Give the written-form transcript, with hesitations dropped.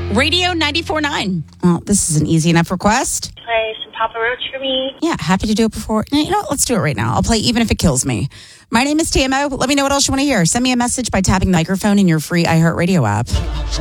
Radio 94.9. Well, this is an easy enough request. Play some Papa Roach for me. Yeah, happy to do it before. You know, let's do it right now. I'll play even if it kills me. My name is TMO. Let me know what else you want to hear. Send me a message by tapping the microphone in your free iHeartRadio app.